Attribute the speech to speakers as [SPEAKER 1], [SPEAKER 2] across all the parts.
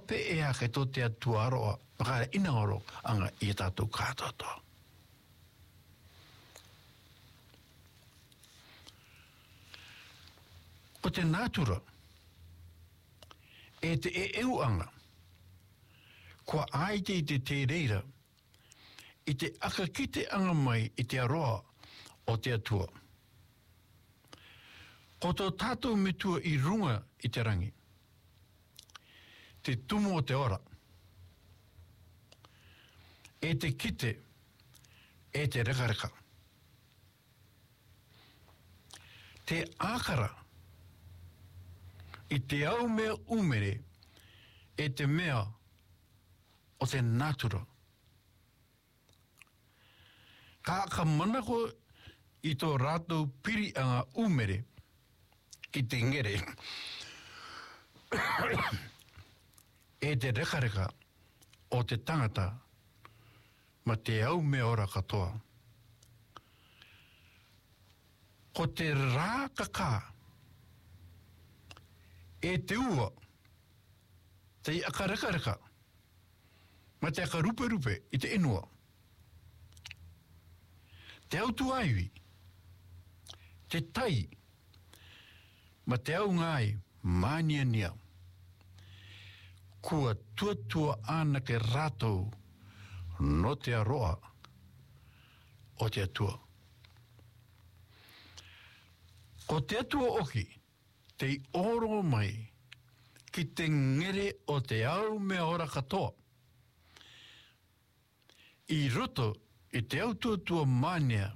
[SPEAKER 1] pe e a ke to te atua roa, pakare ina oro anga i tātou kātoto. O te natura, e te e anga, kua aite i te reira, i te akakite anga mai i te aroa o te atua. Ko tō tātou mitua i runga i te rangi. Te tumu o te ora. E te kite, e te rekareka. Te ākara, i te au mea umere, e te mea o te natura. Ka manako i tō rātou piri anga umere, ki te ngere. E te rekareka o te tangata ma te au me ora katoa. Ko te rā kaka e te ua te aka rekareka ma te aka rupe rupe i te inua. Te au tu aiwi, te tai ma te au ngai mania nia. Kua tuatua ana ke rātou no te aroa o te atua. Ko te atua oki, te oro mai ki te ngere o te au mea ora katoa. I roto i te au tuatua mania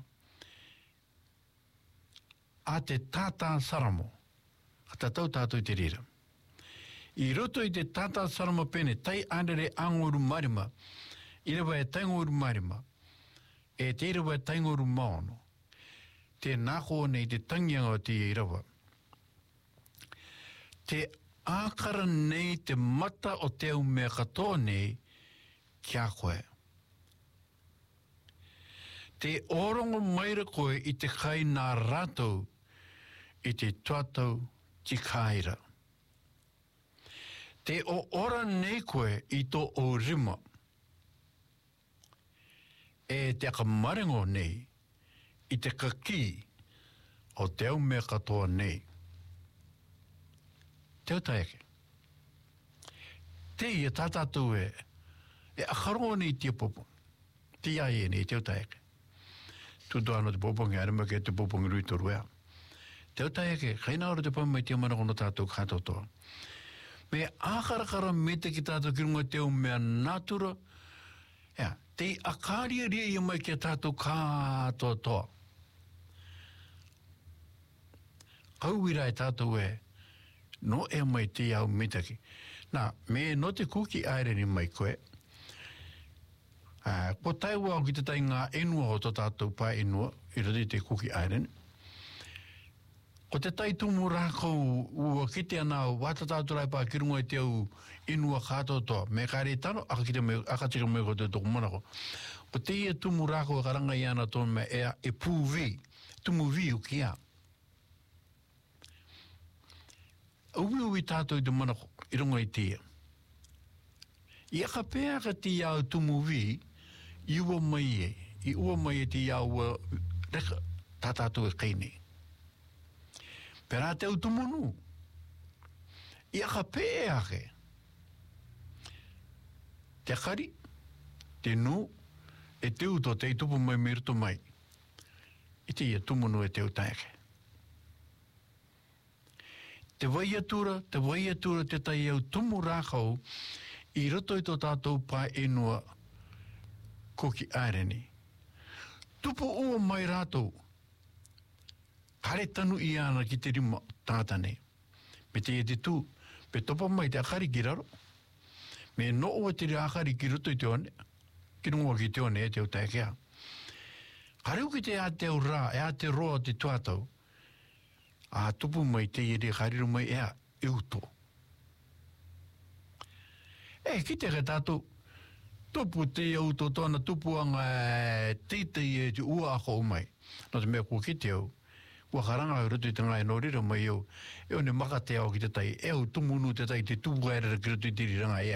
[SPEAKER 1] a te tātā saramo. Ka tātou i te rira. I roto i te tātā sarama pene, tai anere angoru marima, i rewa e taingoru marima, e te rewa e taingoru maono, te nako nei te tangianga o te i rewa. Te ākara nei te mata o te au mea katoa nei, kia koe. Te orongo maira koe i te kai nā rātou, i te tuatau ti kaira. Te o ora nei koe i tō o rima. E te akamarengo nei i te kaki o te au mea katoa nei. Teo taeke. Te ia tātātou e akarongo nei tia popo. Te iae nei teo taeke. Tuto ano te popongi arima ke te popongi rui toru ea. Teo taeke, kaina ora te pamai tia mana kono tātou kātotoa. Me ākarakara me te ki tātou ki runga te o mea natura, te akaria ria i mai ki tātou kātotoa. Kauira e tātou e, no e mai te au mitaki. Nā, me no te kuki aere ni mai koe, ko taiwa o ki te tai ngā enua o tō tātou pā enua, i rati te kuki aere ni. Ko te taitumu rākou ua kite ana wata tāturai pā ki runga i te au inua kātotoa. Me kāre tano, akatika me ko te toko manako. Ko te ia tumu rākou karanga i ana tōna me ea e pūvi, tumu vi u kia. Uwi tātou i te manako, i runga i te ia. I aka pēa ka te iau tumu vi, i ua mai e, i ua mai e te iau reka tātātou e kainei. Pera te utumunu. I aka pē ake. Te akari, te nu, e te uto te tupu mai mirto mai. I te ia tumunu e te utaeke. Te waiatura te tai au tumu rākau i roto i tō tātou pā enua koki āreni. Tupu ua mai rātou. Kare tanu i ana ki te rima tātane. Me te e te tū, pe topa mai te akari ki raro. Me no ua te akari ki roto i te one, ki rungo ki te one e te utaekea. Kare uki te a te au rā, e a te roa te tuatau, a tupu mai te i re kariru mai ea e uto. E ki te ke tātou, tupu te auto tōna tupu anga teitei e te ua ako umai. No te mea kua ki te au, kua karanga i roto i te ngai no rira mai au, e o ne maka te au ki te tai, e au tumunu te tai te tupu aere ki roto i te riranga ea.